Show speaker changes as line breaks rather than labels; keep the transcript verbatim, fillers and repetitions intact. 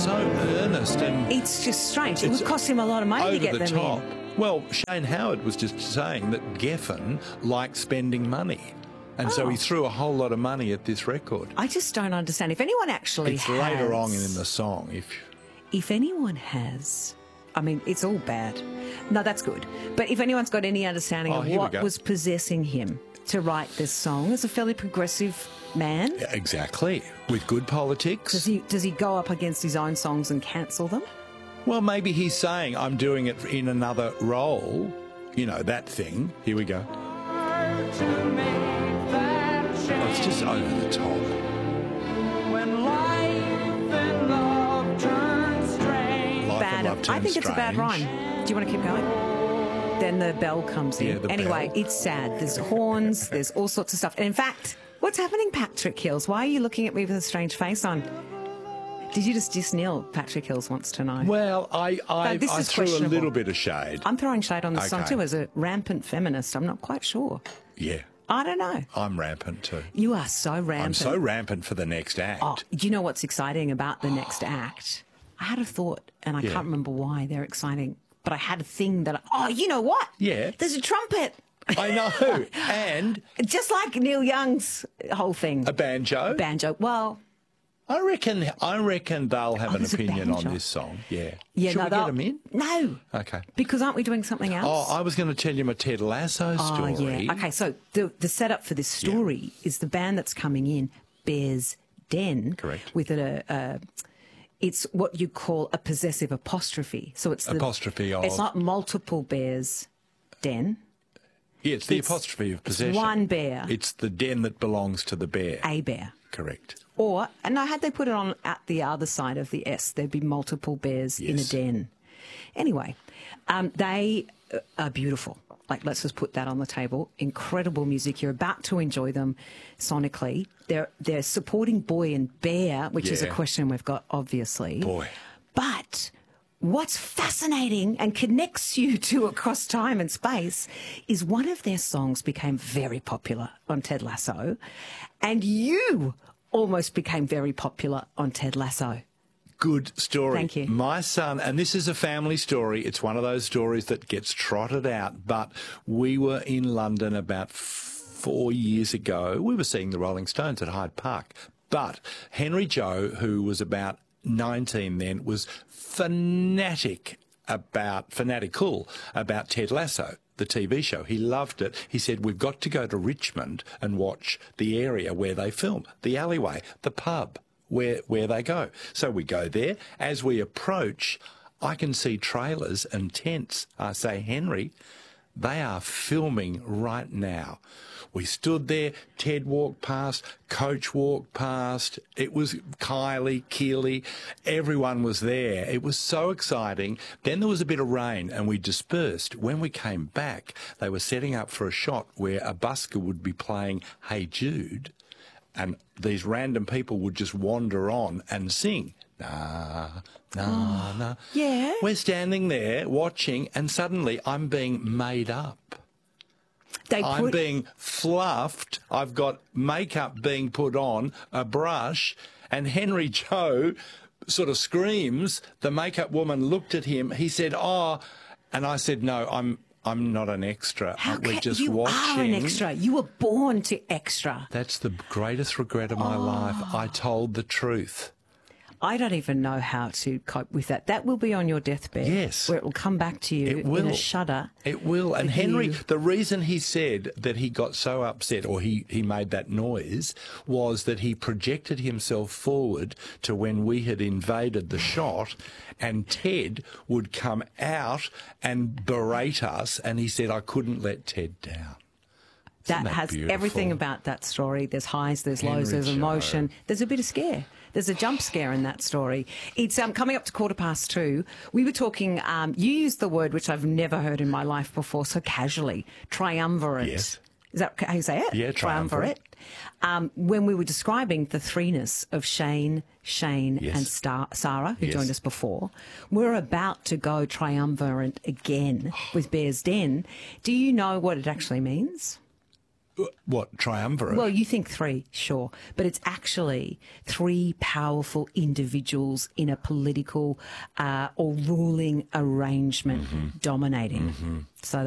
so earnest and
It's just strange. It
It's
would cost him a lot of money
over
to get
the
them
top.
in.
Well, Shane Howard was just saying that Geffen likes spending money. And so he
Oh.
threw a whole lot of money at this record.
I just don't understand. If anyone actually
It's
has...
later on in the song. If
If anyone has... I mean, it's all bad. No, that's good. But if anyone's got any understanding
Oh,
of
here we
what
go.
was possessing him to write this song, as a fairly progressive man,
Exactly. With good politics.
does he does he go up against his own songs and cancel them?
Well, maybe he's saying, I'm doing it in another role. You know, that thing. Here we go. Oh, it's just over the top.
When life and love turn strange.
Life
Bad.
and love
I
turns
think it's a bad
strange.
rhyme. Do you want to keep going? Then the bell comes in.
Yeah, the
anyway,
bell.
it's sad. There's horns. There's all sorts of stuff. And in fact, what's happening, Patrick Hills? Why are you looking at me with a strange face on? Did you just diss Neil? Patrick Hills wants to know.
Well, I, I,
No, this
I
is
threw a
questionable.
little bit of shade.
I'm throwing shade on this song
Okay.
too. As a rampant feminist, I'm not quite sure.
Yeah,
I don't know.
I'm rampant too.
You are so rampant.
I'm so rampant for the next act.
Oh, do you know what's exciting about the next act? I had a thought, and I
Yeah.
can't remember why they're exciting, but I had a thing that, I, oh, you know what?
Yeah.
There's a trumpet.
I know. And
Just like Neil Young's whole thing.
a banjo.
Banjo. Well,
I reckon I reckon they'll have
Oh,
an
there's a
opinion on
banjo.
this song. Yeah.
yeah,
Should
no,
we get
they'll-
them in?
No.
Okay.
Because aren't we doing something else?
Oh, I was going to tell you my Ted Lasso
Oh,
story.
yeah. Okay, so the the setup for this story is the band that's coming in, Bear's Den.
Correct.
With a, a it's what you call a possessive apostrophe. So it's the,
Apostrophe of-
It's not multiple bears' den.
Yeah, it's the
It's-
apostrophe of
it's
possession.
one bear.
It's the den that belongs to the bear.
A bear.
Correct.
Or, and now had they put it on at the other side of the S, there'd be multiple bears in a
Yes.
den. Anyway, um, they uh, are beautiful. Like, let's just put that on the table. Incredible music. You're about to enjoy them sonically. They're they're supporting Boy and Bear, which is a
Yeah.
question we've got, obviously.
Boy.
But what's fascinating and connects you to across time and space is one of their songs became very popular on Ted Lasso, and you almost became very popular on Ted Lasso.
Good story.
Thank you.
My son, and this is a family story. It's one of those stories that gets trotted out. But we were in London about four years ago. We were seeing the Rolling Stones at Hyde Park. But Henry Joe, who was about nineteen then, was fanatic about, fanatical about Ted Lasso, the T V show. He loved it. He said, we've got to go to Richmond and watch the area where they film, the alleyway, the pub, where, where they go. So we go there. As we approach, I can see trailers and tents. I say, Henry, they are filming right now. We stood there, Ted walked past, Coach walked past, it was Kylie, Keely, everyone was there. It was so exciting. Then there was a bit of rain and we dispersed. When we came back, they were setting up for a shot where a busker would be playing Hey Jude and these random people would just wander on and sing. Nah, nah, nah.
yeah.
We're standing there watching and suddenly I'm being made up.
They
I'm
put,
being fluffed. I've got makeup being put on, a brush, and Henry Joe sort of screams. The makeup woman looked at him. He said, "Oh," and I said, "No, I'm I'm not an extra.
how
We're
can,
just
you
watching."
are an extra. You were born to extra.
That's the greatest regret of my life. I told the truth.
I don't even know how to cope with that. That will be on your deathbed.
Yes.
Where it will come back to you
It
in
will.
a shudder.
It will. And
With
Henry,
you.
the reason he said that he got so upset or he, he made that noise was that he projected himself forward to when we had invaded the shot and Ted would come out and berate us. And he said, I couldn't let Ted down.
That,
that
has
beautiful?
everything about that story. There's highs, there's lows,
Henry
there's
Joe.
emotion. There's a bit of scare. There's a jump scare in that story. It's um, coming up to quarter past two. We were talking, um, you used the word which I've never heard in my life before so casually, triumvirate.
Yes.
Is that how you say it?
Yeah, triumvirate.
Um, when we were describing the threeness of Shane, Shane
Yes.
and Star- Sarah, who
Yes.
joined us before, we're about to go triumvirate again with Bear's Den. Do you know what it actually means?
What, triumvirate?
Well, you think three, sure, but it's actually three powerful individuals in a political uh, or ruling arrangement dominating. So